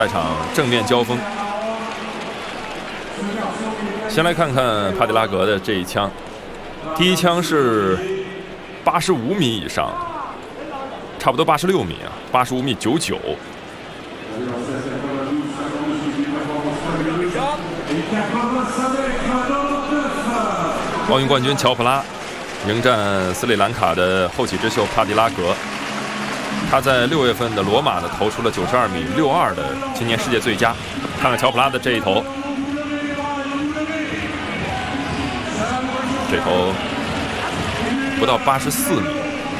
赛场正面交锋。先来看看帕迪拉格的这一枪，第一枪是85米以上，差不多86米啊，85米99。奥运冠军乔普拉迎战斯里兰卡的后起之秀帕迪拉格。他在6月份的罗马呢投出了92米62的今年世界最佳。看看乔普拉的这一投，这投不到84米。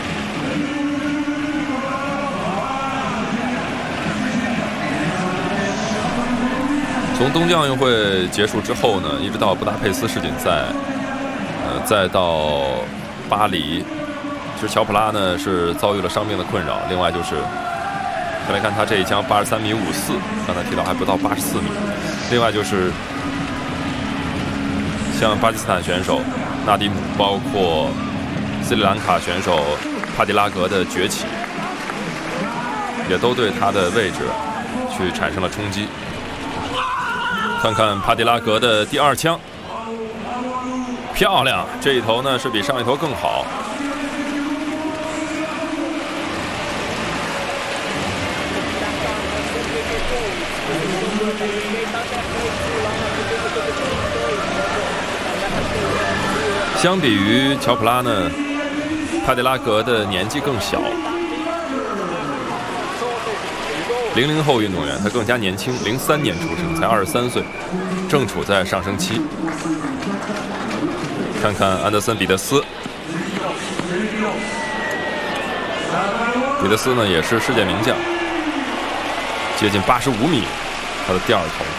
从东京奥运会结束之后呢，一直到布达佩斯世锦赛，再到巴黎。其实乔普拉呢是遭遇了伤病的困扰，另外就是再来看他这一枪83米54，刚才提到还不到84米。另外就是像巴基斯坦选手纳迪姆，包括斯里兰卡选手帕迪拉格的崛起，也都对他的位置去产生了冲击。看看帕迪拉格的第二枪，漂亮！这一投呢是比上一投更好。相比于乔普拉呢，帕迪拉格的年纪更小，00后运动员，他更加年轻，03年出生，才23岁，正处在上升期。看看安德森·彼得斯，彼得斯呢也是世界名将，接近85米，他的第二投。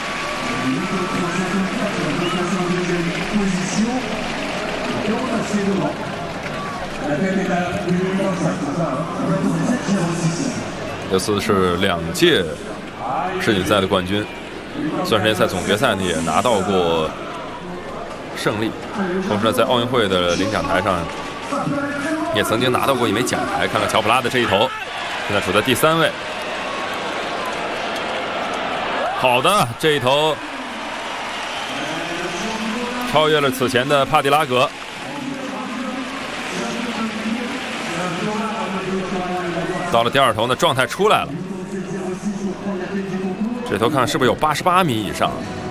这次是2届世锦赛的冠军，算是联赛总决赛呢也拿到过胜利，同时呢在奥运会的领奖台上也曾经拿到过一枚奖牌。看看乔普拉的这一投，现在处在第3位。好的，这一投超越了此前的帕迪拉格。到了第二投呢，状态出来了。这投看是不是有88米以上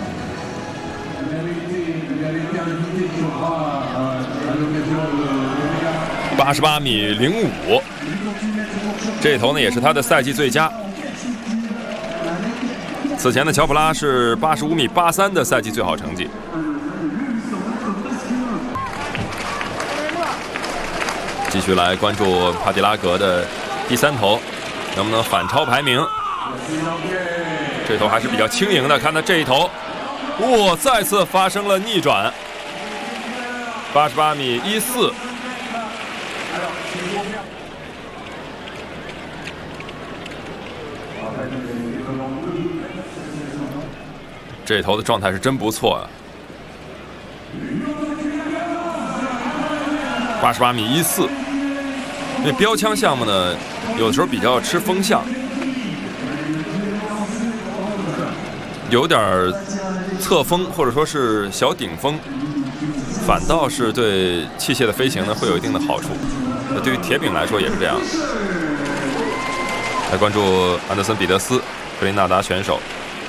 ？88米05，这投呢也是他的赛季最佳。此前的乔普拉是85米83的赛季最好成绩。继续来关注帕迪拉格的第3投，能不能反超排名？这投还是比较轻盈的，看他这一投，哇，再次发生了逆转，88米14。这一投的状态是真不错啊，88米14。因为标枪项目呢，有的时候比较吃风向，有点侧风或者说是小顶风，反倒是对器械的飞行呢会有一定的好处。那对于铁饼来说也是这样。来关注安德森·彼得斯，格林纳达选手。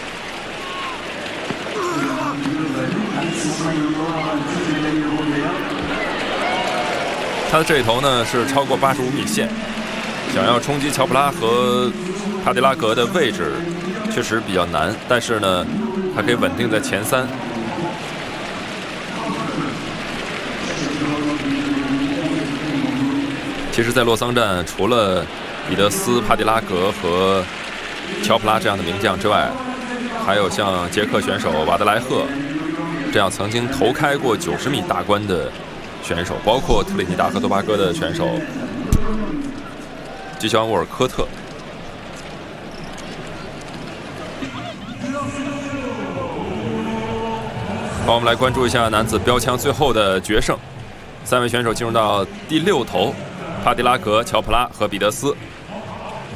他的这一投呢是超过85米线，想要冲击乔普拉和帕迪拉格的位置确实比较难，但是呢还可以稳定在前3。其实在洛桑站除了彼得斯、帕迪拉格和乔普拉这样的名将之外，还有像捷克选手瓦德莱赫这样曾经投开过90米大关的选手，包括特立尼达和多巴哥的选手吉肖恩·沃尔科特。好，我们来关注一下男子标枪最后的决胜，3位选手进入到第6投，帕迪拉格、乔普拉和彼得斯。